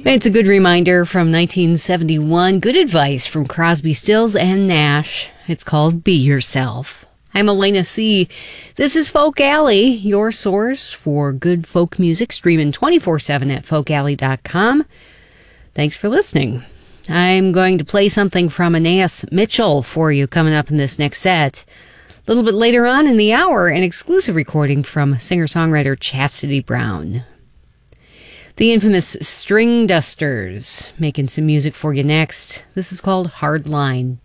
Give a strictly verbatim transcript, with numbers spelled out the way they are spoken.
It's a good reminder from nineteen seventy-one. Good advice from Crosby, Stills, and Nash. It's called Be Yourself. I'm Elena C. This is Folk Alley, your source for good folk music, streaming twenty-four seven at folk alley dot com. Thanks for listening. I'm going to play something from Anais Mitchell for you coming up in this next set. A little bit later on in the hour, an exclusive recording from singer-songwriter Chastity Brown. The infamous String Dusters making some music for you next. This is called Hard Line.